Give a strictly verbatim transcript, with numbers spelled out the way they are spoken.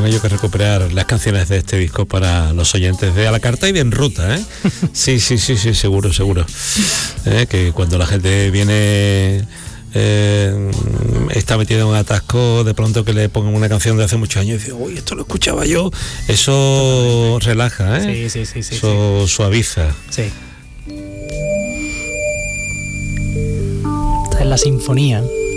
ello que recuperar las canciones de este disco para los oyentes de A la Carta y de En Ruta, ¿eh? Sí, sí, sí, sí, seguro, seguro. ¿Eh? Que cuando la gente viene... Eh, está metido en un atasco, de pronto que le pongan una canción de hace muchos años y dice, uy, esto lo escuchaba yo, eso relaja, ¿eh? Sí, sí, sí, sí, eso sí. suaviza. Sí. Esta es la sinfonía